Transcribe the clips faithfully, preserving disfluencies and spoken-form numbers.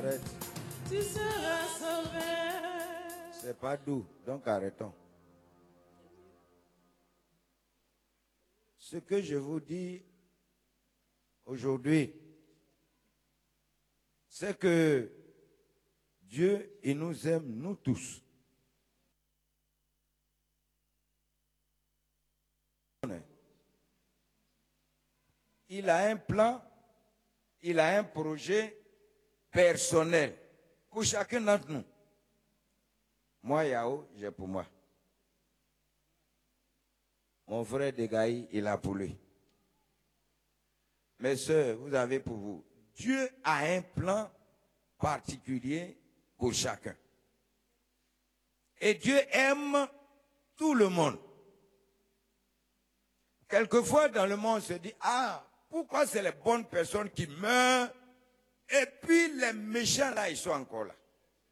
Tu seras sauvé. C'est pas doux, donc arrêtons. Ce que je vous dis aujourd'hui, c'est que Dieu, il nous aime, nous tous. Il a un plan, il a un projet personnel pour chacun d'entre nous. Moi, Yao, j'ai pour moi. Mon frère Degaï, il a pour lui. Mes sœurs, vous avez pour vous. Dieu a un plan particulier pour chacun. Et Dieu aime tout le monde. Quelquefois dans le monde, on se dit, ah, pourquoi c'est les bonnes personnes qui meurent et puis les méchants là, ils sont encore là.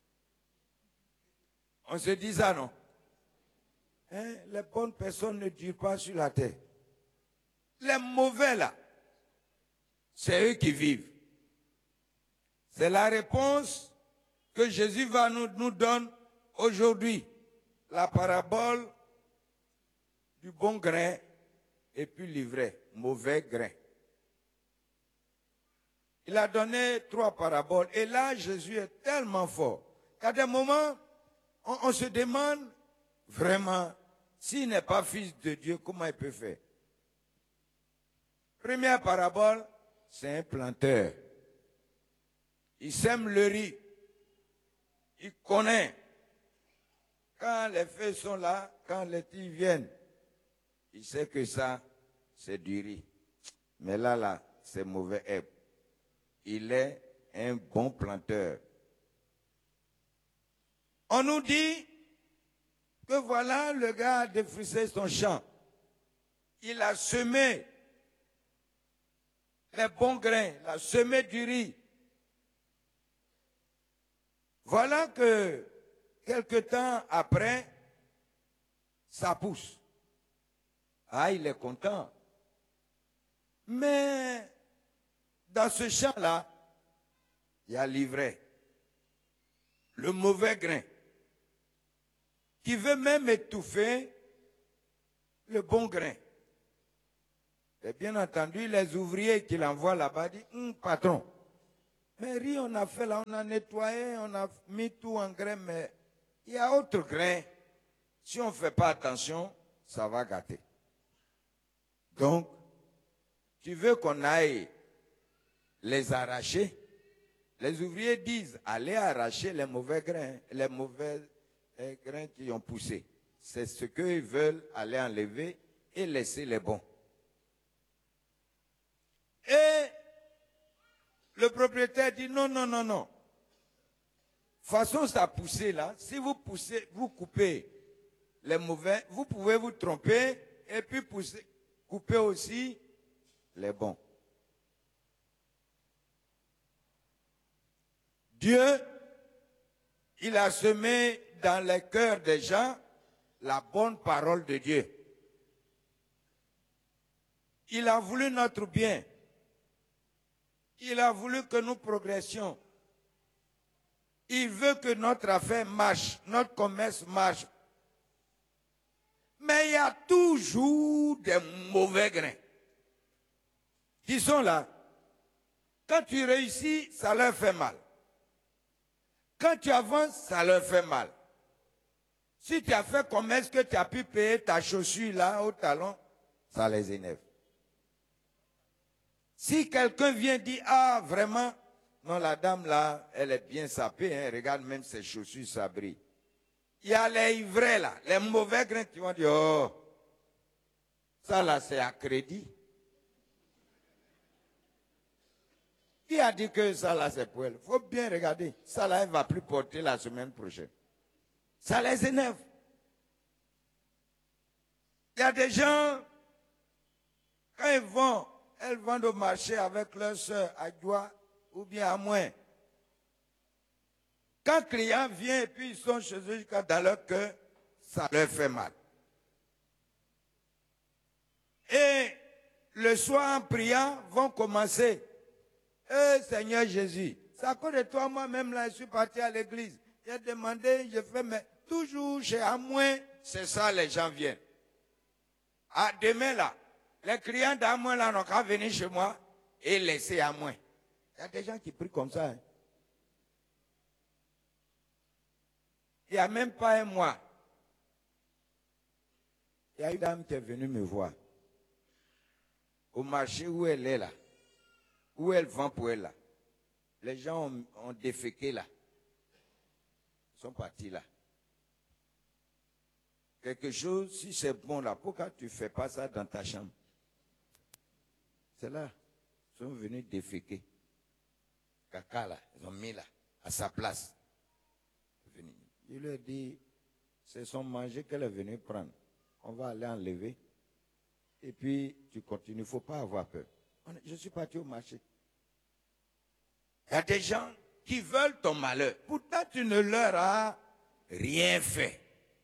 On se dit ça, non? Hein? Les bonnes personnes ne durent pas sur la terre. Les mauvais là, c'est eux qui vivent. C'est la réponse que Jésus va nous, nous donner aujourd'hui. La parabole du bon grain et puis l'ivraie, mauvais grain. Il a donné trois paraboles. Et là, Jésus est tellement fort qu'à des moments, on, on se demande vraiment, s'il n'est pas fils de Dieu, comment il peut faire? Première parabole, c'est un planteur. Il sème le riz. Il connaît. Quand les feuilles sont là, quand les tiges viennent, il sait que ça, c'est du riz. Mais là, là, c'est mauvais herbe. Il est un bon planteur. On nous dit que voilà, le gars a défriché son champ. Il a semé les bons grains, il a semé du riz. Voilà que, quelque temps après, ça pousse. Ah, il est content. Mais, dans ce champ-là, il y a l'ivraie, le mauvais grain, qui veut même étouffer le bon grain. Et bien entendu, les ouvriers qui l'envoient là-bas disent, hum, patron, mais riz, on a fait là, on a nettoyé, on a mis tout en grain, mais il y a autre grain. Si on ne fait pas attention, ça va gâter. Donc, tu veux qu'on aille les arracher? Les ouvriers disent, allez arracher les mauvais grains, les mauvais eh, grains qui ont poussé. C'est ce qu'ils veulent aller enlever et laisser les bons. Et le propriétaire dit, non, non, non, non. Façon ça poussé là, si vous poussez, vous coupez les mauvais, vous pouvez vous tromper et puis pousser, couper aussi les bons. Dieu, il a semé dans les cœurs des gens la bonne parole de Dieu. Il a voulu notre bien. Il a voulu que nous progressions. Il veut que notre affaire marche, notre commerce marche. Mais il y a toujours des mauvais grains qui sont là. Quand tu réussis, ça leur fait mal. Quand tu avances, ça leur fait mal. Si tu as fait commerce que tu as pu payer ta chaussure là au talon, ça les énerve. Si quelqu'un vient dire, ah vraiment, non la dame là, elle est bien sapée, hein, regarde même ses chaussures, ça brille. Il y a les ivrais là, les mauvais grains qui vont dire, oh, ça là c'est à crédit. Qui a dit que ça là c'est pour elle? Faut bien regarder. Ça là elle va plus porter la semaine prochaine. Ça les énerve. Il y a des gens, quand ils vont, elles vendent au marché avec leur soeur à Djoua ou bien à Moins. Quand le client vient et puis ils sont chez eux jusqu'à dans leur cœur, ça leur fait mal. Et le soir en priant, vont commencer. Eh Seigneur Jésus, C'est à cause de toi, moi-même, là, je suis parti à l'église. J'ai demandé, je fais, mais toujours j'ai à moins. C'est ça, les gens viennent. Ah, demain, là, les clients d'à moins, là, n'ont qu'à venir chez moi et laisser à moins. Il y a des gens qui prient comme ça. Hein. Il n'y a même pas un mois. Il y a une dame qui est venue me voir. Au marché où elle est là. Où elle vend pour elle là. Les gens ont, ont déféqué là. Ils sont partis là. Quelque chose, si c'est bon là, pourquoi tu ne fais pas ça dans ta chambre? C'est là. Ils sont venus déféquer. Caca là, ils ont mis là, à sa place. Je lui ai dit, c'est son manger qu'elle est venue prendre. On va aller enlever. Et puis, tu continues, il ne faut pas avoir peur. Je suis parti au marché. Il y a des gens qui veulent ton malheur. Pourtant, tu ne leur as rien fait.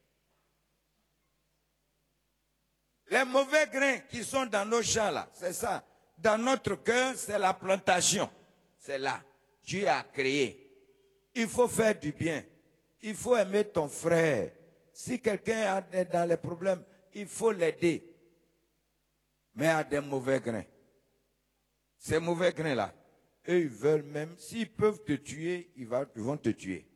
Les mauvais grains qui sont dans nos champs là, c'est ça. Dans notre cœur, c'est la plantation. C'est là. Dieu a créé. Il faut faire du bien. Il faut aimer ton frère. Si quelqu'un est dans les problèmes, il faut l'aider. Mais à des mauvais grains. Ces mauvais grains-là, eux, ils veulent même, s'ils peuvent te tuer, ils vont te tuer.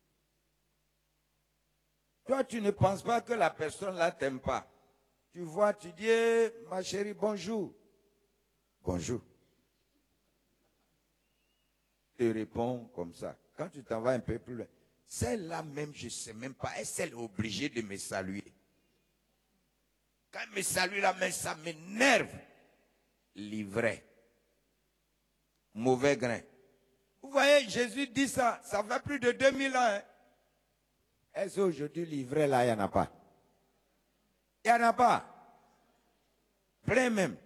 Toi, tu ne penses pas que la personne-là t'aime pas. Tu vois, tu dis, hey, ma chérie, bonjour. Bonjour. Tu réponds comme ça. Quand tu t'en vas un peu plus loin, celle-là même, je ne sais même pas, est-ce qu'elle est obligée de me saluer? Quand elle me salue là, mais ça m'énerve. L'ivraie. Mauvais grain. Vous voyez, Jésus dit ça, ça fait plus de deux mille ans. Hein? Est-ce qu'aujourd'hui, l'ivraie là, il n'y en a pas? Il n'y en a pas. Plein même.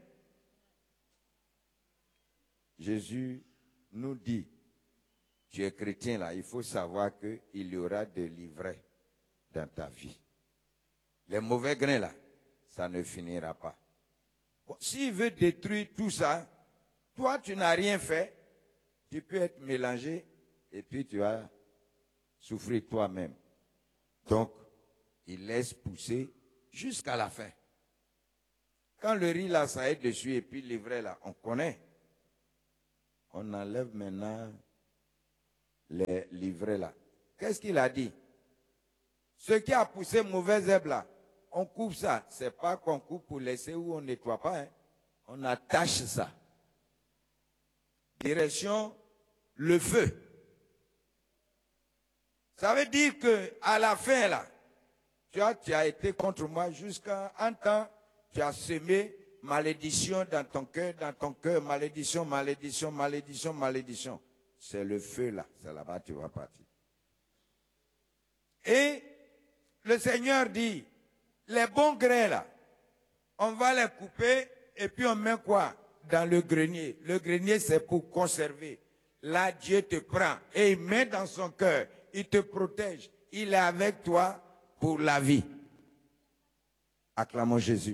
Jésus nous dit, tu es chrétien là, il faut savoir qu'il y aura de l'ivraie dans ta vie. Les mauvais grains là, ça ne finira pas. Bon, s'il veut détruire tout ça, toi tu n'as rien fait, tu peux être mélangé et puis tu vas souffrir toi-même. Donc, il laisse pousser jusqu'à la fin. Quand le riz là, ça est dessus et puis l'ivraie là, on connaît. On enlève maintenant les livrets là. Qu'est-ce qu'il a dit? Ce qui a poussé mauvaise herbe là, on coupe ça. C'est pas qu'on coupe pour laisser où on nettoie pas. Hein. On attache ça. Direction le feu. Ça veut dire que à la fin là, tu as, tu as été contre moi jusqu'à un temps, tu as semé malédiction dans ton cœur, dans ton cœur, malédiction, malédiction, malédiction, malédiction. C'est le feu là, c'est là-bas que tu vas partir. Et le Seigneur dit, les bons grains là, on va les couper et puis on met quoi? Dans le grenier. Le grenier c'est pour conserver. Là Dieu te prend et il met dans son cœur, il te protège, il est avec toi pour la vie. Acclamons Jésus.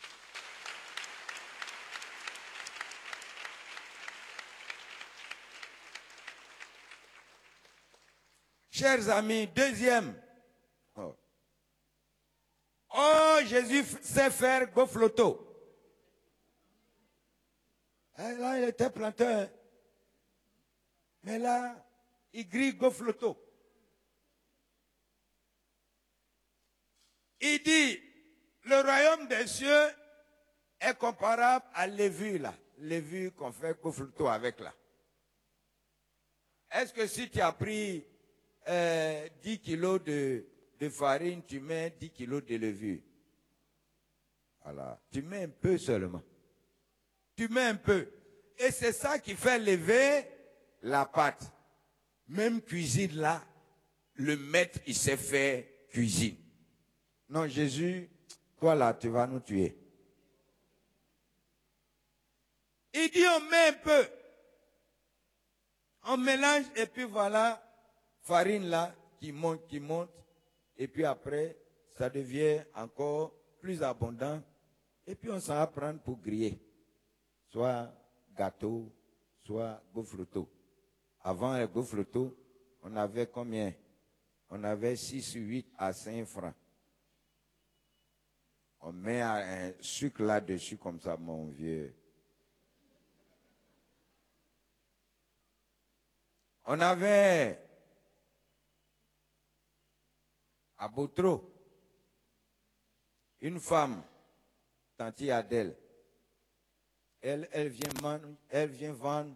Chers amis, deuxième. Oh, oh Jésus sait faire gofloto. Eh, là, il était planteur. Mais là, il grille gofloto. Il dit, le royaume des cieux est comparable à l'évue là. L'évue qu'on fait gofloto avec là. Est-ce que si tu as pris Euh, dix kilos de, de farine, tu mets dix kilos de levure. Voilà. Tu mets un peu seulement. Tu mets un peu. Et c'est ça qui fait lever la pâte. Même cuisine là, le maître, il sait faire cuisine. Non, Jésus, toi là, tu vas nous tuer. Il dit on met un peu. On mélange et puis voilà. Farine là, qui monte, qui monte, et puis après, ça devient encore plus abondant, et puis on s'en va prendre pour griller, soit gâteau, soit gofroto. avant les gaufres-tout, on avait combien? On avait six ou huit à cinq francs. On met un sucre là-dessus comme ça, mon vieux. On avait à Boutro une femme, Tanti Adèle. Elle, elle, vient man, elle vient vendre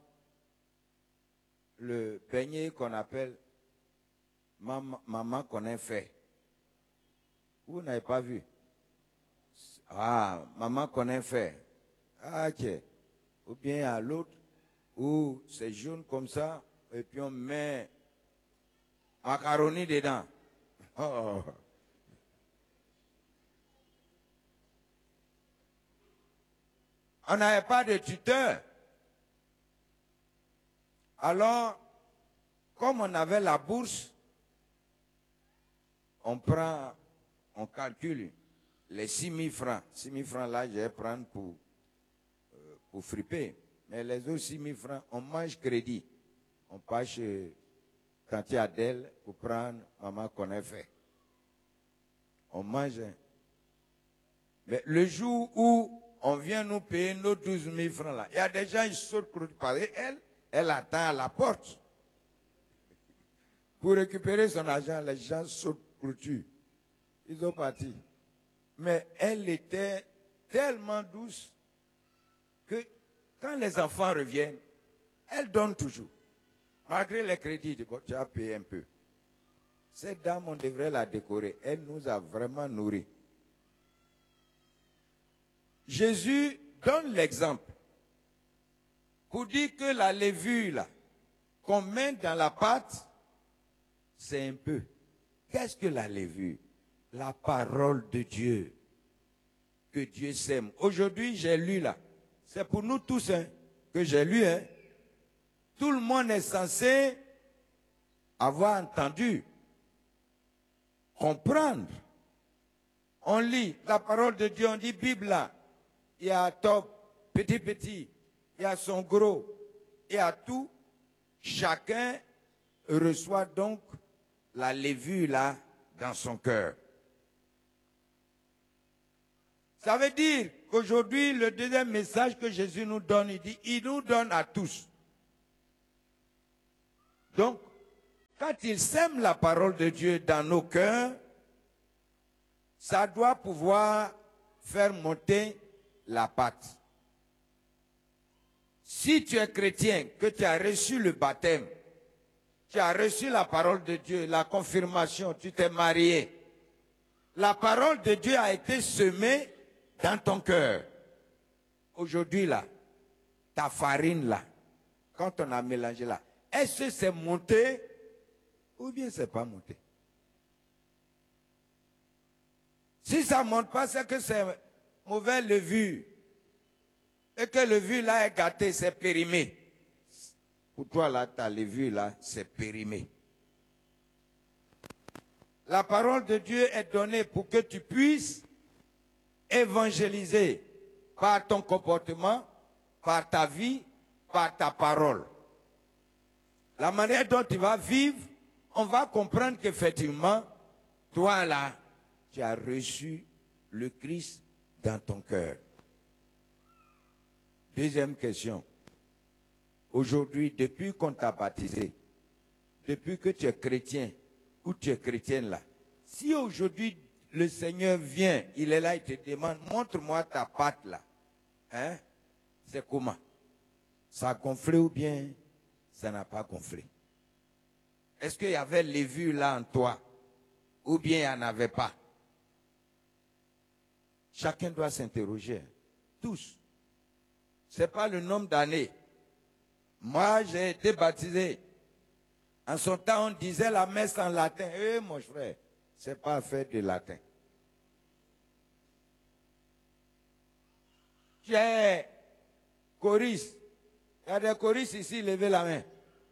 le beignet qu'on appelle maman, maman qu'on a fait. Vous n'avez pas vu? Ah, maman qu'on a fait. Ah, ok. Ou bien à l'autre, où c'est jaune comme ça, et puis on met macaroni dedans. Oh. On n'avait pas de tuteur. Alors, comme on avait la bourse, on prend, on calcule les six mille francs. six mille francs là, je vais prendre pour, euh, pour friper. Mais les autres six mille francs, on mange crédit. On passe chez Tanti Adèle pour prendre maman qu'on a fait. On mange. Mais le jour où on vient nous payer nos douze mille francs là, il y a des gens qui sautent par elle, elle attend à la porte. Pour récupérer son argent, les gens sautent clôture. Ils ont parti. Mais elle était tellement douce que quand les enfants reviennent, elle donne toujours. Malgré les crédits, tu as payé un peu. Cette dame, on devrait la décorer. Elle nous a vraiment nourris. Jésus donne l'exemple pour dire que la levure là, qu'on met dans la pâte, c'est un peu. Qu'est-ce que la levure? La parole de Dieu que Dieu sème. Aujourd'hui, j'ai lu là. C'est pour nous tous hein, que j'ai lu. Hein. Tout le monde est censé avoir entendu, comprendre. On lit la parole de Dieu, on dit Bible là. Il y a top, petit petit, il y a son gros, il y a tout. Chacun reçoit donc la levure là dans son cœur. Ça veut dire qu'aujourd'hui, le deuxième message que Jésus nous donne, il dit, il nous donne à tous. Donc, quand il sème la parole de Dieu dans nos cœurs, ça doit pouvoir faire monter la pâte. Si tu es chrétien, que tu as reçu le baptême, tu as reçu la parole de Dieu, la confirmation, tu t'es marié, la parole de Dieu a été semée dans ton cœur. Aujourd'hui là, ta farine là, quand on a mélangé là, est-ce que c'est monté ou bien c'est pas monté? Si ça ne monte pas, c'est que c'est mauvaise levure. Et que le levure là est gâté, c'est périmé. Pour toi là, ta levure là, c'est périmé. La parole de Dieu est donnée pour que tu puisses évangéliser par ton comportement, par ta vie, par ta parole. La manière dont tu vas vivre, on va comprendre qu'effectivement, toi là, tu as reçu le Christ dans ton cœur. Deuxième question. Aujourd'hui, depuis qu'on t'a baptisé, depuis que tu es chrétien, ou tu es chrétienne là, si aujourd'hui le Seigneur vient, il est là, il te demande, montre-moi ta pâte là. Hein? C'est comment? Ça a gonflé ou bien ça n'a pas gonflé? Est-ce qu'il y avait levure là en toi? Ou bien il n'y en avait pas? Chacun doit s'interroger. Tous. Ce n'est pas le nombre d'années. Moi, j'ai été baptisé. En son temps, on disait la messe en latin. Eh, mon frère, ce n'est pas fait de latin. J'ai choristes. Il y a des choristes ici, levez la main.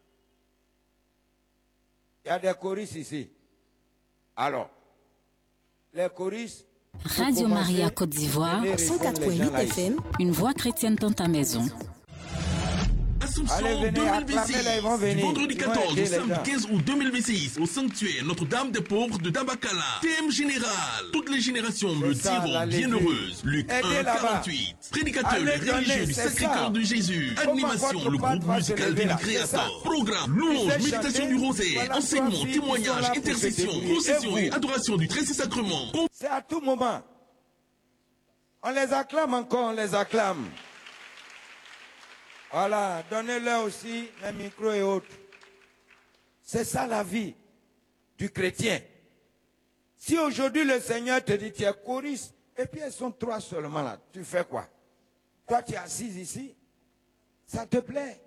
Il y a des choristes ici. Alors, les choristes. Radio Maria Côte d'Ivoire, cent quatre point huit F M, une voix chrétienne dans ta maison. Assomption Allez, venez, deux mille acclamez-les, vingt-six. ils vont Du venir. vendredi Ils vont quatorze aider au les samedi gens. quinze août deux mille vingt-six au sanctuaire Notre-Dame des Pauvres de Dabakala. Thème général. Toutes les générations me C'est ça, diront la bienheureuse. Luc Aidez un, là-bas. quarante-huit. Prédicateur, Allez les religieux donner, du c'est Sacré-Cœur ça. de Jésus. Comment Animation, votre le pape groupe va se musical lever des là, c'est ça. créateurs. Programme, Tu louange, sais méditation chanter, du rosaire, voilà enseignement, trois filles qui sont témoignage, là pour se intercession, débrouiller. procession Et et vous? adoration du Très-Saint-Sacrement. C'est à tout moment. On les acclame encore, on les acclame. Voilà, donnez-leur aussi les micros et autres. C'est ça la vie du chrétien. Si aujourd'hui le Seigneur te dit, tu es choriste, et puis elles sont trois seulement là, tu fais quoi? Toi, tu es assise ici, ça te plaît?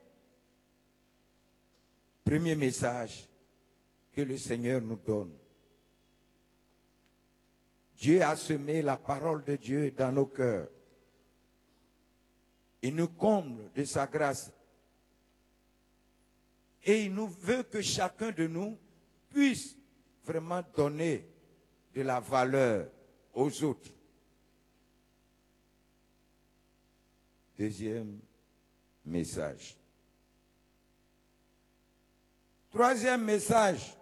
Premier message que le Seigneur nous donne. Dieu a semé la parole de Dieu dans nos cœurs. Il nous comble de sa grâce. Et il nous veut que chacun de nous puisse vraiment donner de la valeur aux autres. Deuxième message. Troisième message.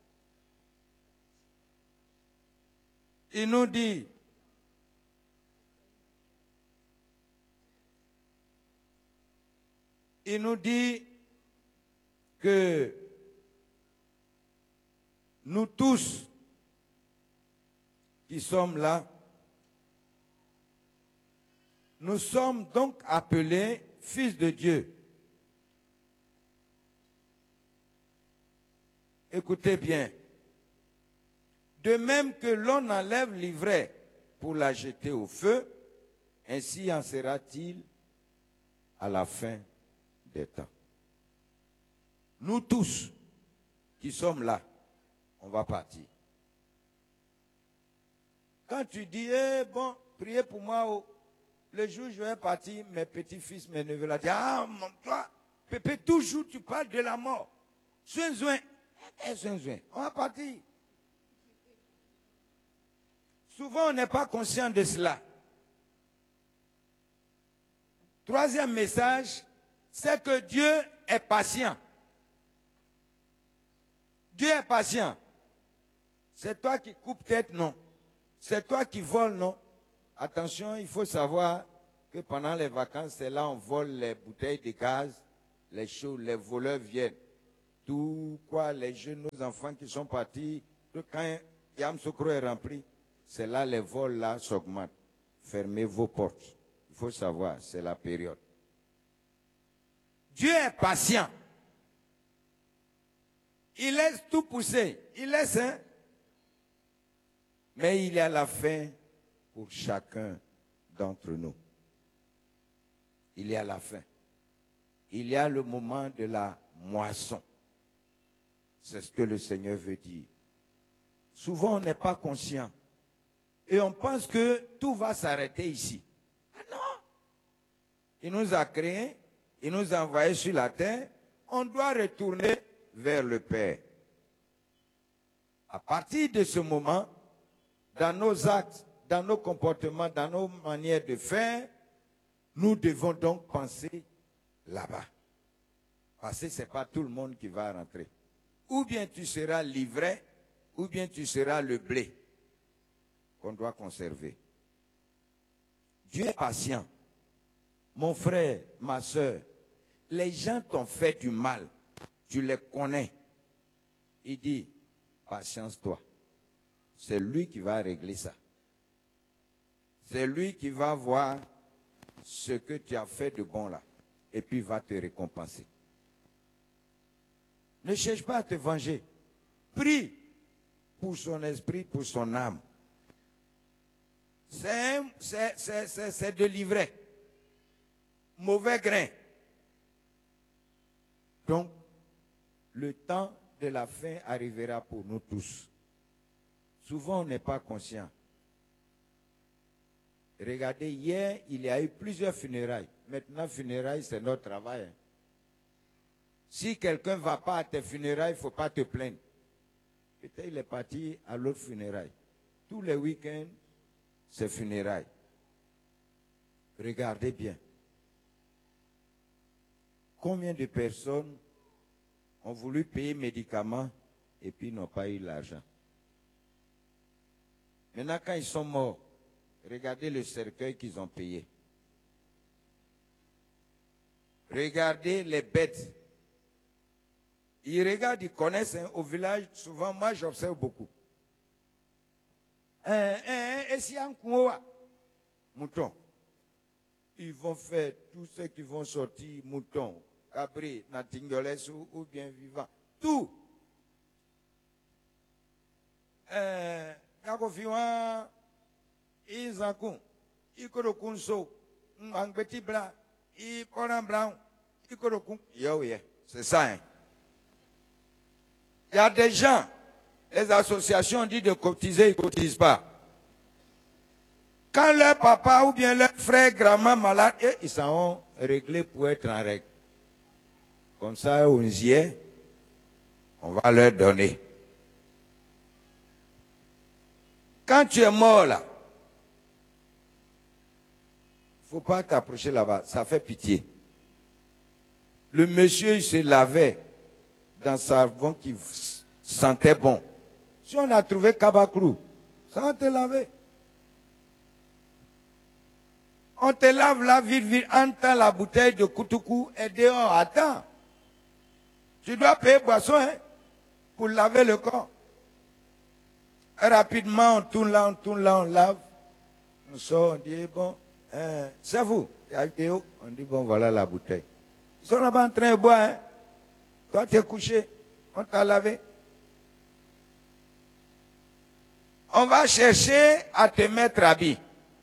Il nous dit, il nous dit que nous tous qui sommes là, nous sommes donc appelés fils de Dieu. Écoutez bien. De même que l'on enlève l'ivraie pour la jeter au feu, ainsi en sera-t-il à la fin des temps. Nous tous qui sommes là, on va partir. Quand tu dis, eh, bon, priez pour moi, oh, le jour où je vais partir, mes petits-fils, mes neveux, là, disent, ah, mon, toi, Pépé, toujours tu parles de la mort. Soin, soin, eh, soin, soin, on va partir. Souvent, on n'est pas conscient de cela. Troisième message, c'est que Dieu est patient. Dieu est patient. C'est toi qui coupes tête, non. C'est toi qui voles, non. Attention, il faut savoir que pendant les vacances, c'est là on vole les bouteilles de gaz, les choses, les voleurs viennent. Tout quoi, les jeunes, nos enfants qui sont partis, quand Yam Sokro est rempli, c'est là les vols là s'augmentent. Fermez vos portes. Il faut savoir, c'est la période. Dieu est patient. Il laisse tout pousser. Il laisse, hein. Mais il y a la fin pour chacun d'entre nous. Il y a la fin. Il y a le moment de la moisson. C'est ce que le Seigneur veut dire. Souvent, on n'est pas conscient. Et on pense que tout va s'arrêter ici. Ah non! Il nous a créés, il nous a envoyés sur la terre. On doit retourner vers le Père. À partir de ce moment, dans nos actes, dans nos comportements, dans nos manières de faire, nous devons donc penser là-bas. Parce que ce n'est pas tout le monde qui va rentrer. Ou bien tu seras livré, ou bien tu seras le blé qu'on doit conserver. Dieu est patient. Mon frère, ma soeur, les gens t'ont fait du mal. Tu les connais. Il dit, patience-toi. C'est lui qui va régler ça. C'est lui qui va voir ce que tu as fait de bon là. Et puis va te récompenser. Ne cherche pas à te venger. Prie pour son esprit, pour son âme. C'est de l'ivraie. Mauvais grain. Donc, le temps de la fin arrivera pour nous tous. Souvent, on n'est pas conscient. Regardez, hier, il y a eu plusieurs funérailles. Maintenant, funérailles, c'est notre travail. Hein. Si quelqu'un ne va pas à tes funérailles, il ne faut pas te plaindre. Peut-être il est parti à l'autre funérailles. Tous les week-ends, c'est funérailles. Regardez bien. Combien de personnes ont voulu payer médicaments et puis n'ont pas eu l'argent? Maintenant, quand ils sont morts, regardez le cercueil qu'ils ont payé. Regardez les bêtes. Ils regardent, ils connaissent hein, au village, souvent, moi j'observe beaucoup. Un, un, un, mouton. Ils vont faire tous ceux qui vont sortir, mouton, cabri, natingoles ou, ou bien vivant. Tout. Kakofiwa, Izakun, Ikorokunso, Mbangbeti Blanc, Ikoran Blanc, Ikorokun. Yo, yeah. C'est ça, hein. Il y a des gens, les associations disent de cotiser, ils ne cotisent pas. Quand leur papa ou bien leur frère, grand-mère malade, ils sont réglés pour être en règle. Comme ça, on y est, on va leur donner. Quand tu es mort là, il ne faut pas t'approcher là-bas, ça fait pitié. Le monsieur, il se lavait dans sa savon qui sentait bon. Si on a trouvé Kabakrou, ça va te laver. On te lave là, vite, vite, entend la bouteille de Koutoukou et dehors, attends. Tu dois payer boisson hein, pour laver le corps. Et rapidement, on tourne là, on tourne là, on lave. On sort, on dit, bon, hein, c'est vous. On dit, bon, voilà la bouteille. Ils sont là-bas en train de boire. Hein. Toi, tu es couché, on t'a lavé. On va chercher à te mettre habit.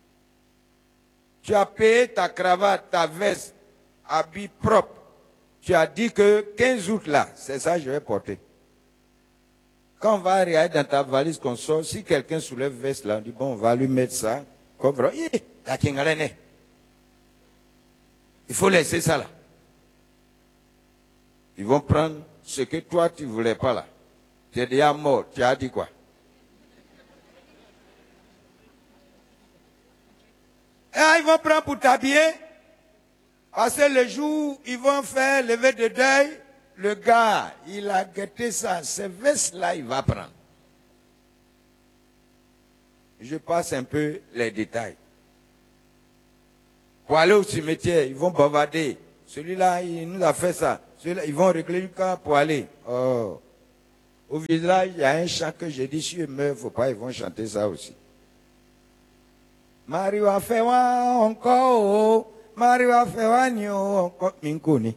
Tu as payé ta cravate, ta veste, habit propre. Tu as dit que quinze août là, c'est ça que je vais porter. Quand on va arriver dans ta valise qu'on sort, si quelqu'un soulève veste là, on dit bon, on va lui mettre ça. Il faut laisser ça là. Ils vont prendre ce que toi tu ne voulais pas là. Tu es déjà mort, tu as dit quoi? Et ils vont prendre pour t'habiller. Parce que le jour où ils vont faire lever de deuil, le gars, il a guetté ça. Ces vestes-là, il va prendre. Je passe un peu les détails. Pour aller au cimetière, ils vont bavarder. Celui-là, il nous a fait ça. Celui-là, ils vont régler le cas pour aller. Oh. Au village, il y a un chant que j'ai dit, si je meurs, il ne faut pas, ils vont chanter ça aussi. Mario a fait encore, Mario a fait encore, Minkoni.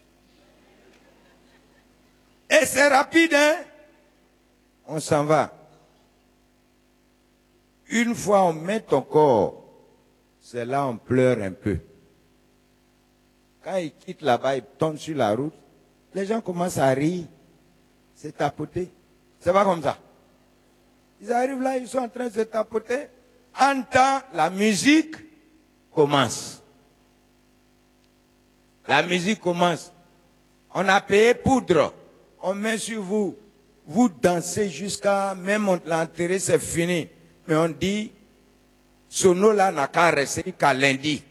Et c'est rapide, hein? On s'en va. Une fois on met ton corps, c'est là on pleure un peu. Quand ils quittent là-bas, ils tombent sur la route, les gens commencent à rire, se tapoter. C'est pas comme ça. Ils arrivent là, ils sont en train de se tapoter. En temps, la musique commence. La musique commence. On a payé poudre. On met sur vous. Vous dansez jusqu'à même on l'a enterré, c'est fini. Mais on dit, Sono là n'a qu'à rester qu'à lundi.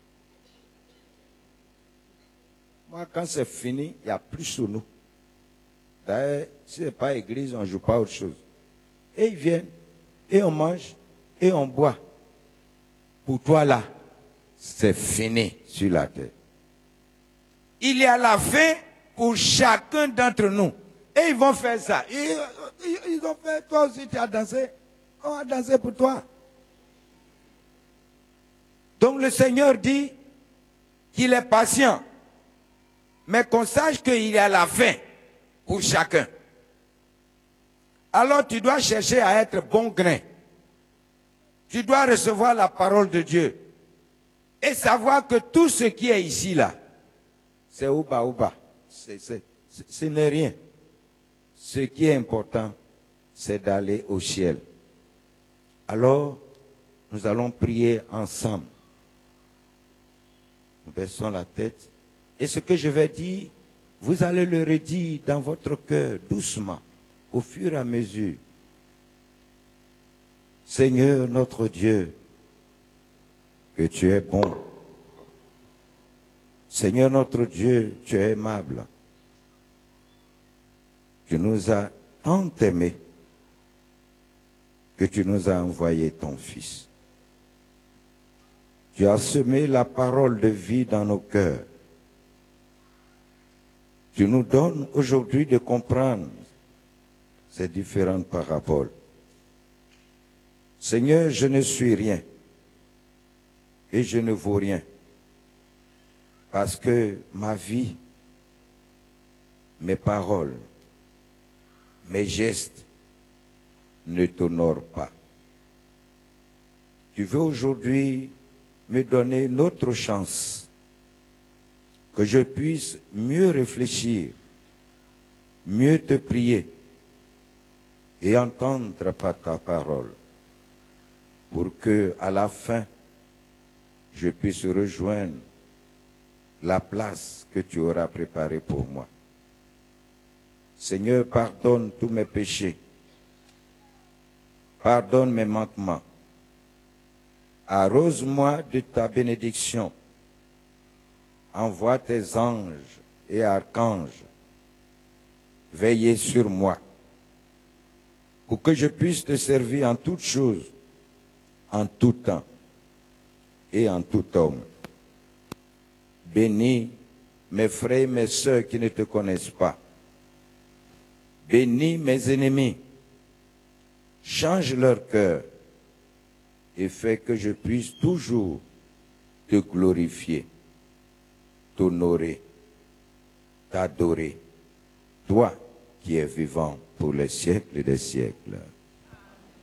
Moi, quand c'est fini, il n'y a plus Sono. D'ailleurs, si ce n'est pas église, on ne joue pas autre chose. Et ils viennent, et on mange, et on boit. Pour toi là, c'est fini sur la terre. Il y a la fin pour chacun d'entre nous. Et ils vont faire ça. Ils, ils, ils ont fait, toi aussi tu as dansé. On va danser pour toi. Donc le Seigneur dit qu'il est patient. Mais qu'on sache qu'il y a la fin pour chacun. Alors tu dois chercher à être bon grain. Tu dois recevoir la parole de Dieu. Et savoir que tout ce qui est ici là, c'est ouba ouba. C'est, c'est, c'est, ce n'est rien. Ce qui est important, c'est d'aller au ciel. Alors, nous allons prier ensemble. Nous baissons la tête. Et ce que je vais dire, vous allez le redire dans votre cœur, doucement, au fur et à mesure. Seigneur notre Dieu, que tu es bon. Seigneur notre Dieu, tu es aimable. Tu nous as tant aimés que tu nous as envoyé ton Fils. Tu as semé la parole de vie dans nos cœurs. Tu nous donnes aujourd'hui de comprendre ces différentes paraboles. Seigneur, je ne suis rien et je ne vaux rien parce que ma vie, mes paroles, mes gestes ne t'honorent pas. Tu veux aujourd'hui me donner une autre chance, que je puisse mieux réfléchir, mieux te prier et entendre par ta parole, pour que à la fin, je puisse rejoindre la place que tu auras préparée pour moi. Seigneur, pardonne tous mes péchés, pardonne mes manquements, arrose-moi de ta bénédiction, envoie tes anges et archanges veiller sur moi, pour que je puisse te servir en toutes choses, en tout temps et en tout homme. Bénis mes frères et mes sœurs qui ne te connaissent pas. Bénis mes ennemis. Change leur cœur et fais que je puisse toujours te glorifier, t'honorer, t'adorer, toi qui es vivant pour les siècles des siècles.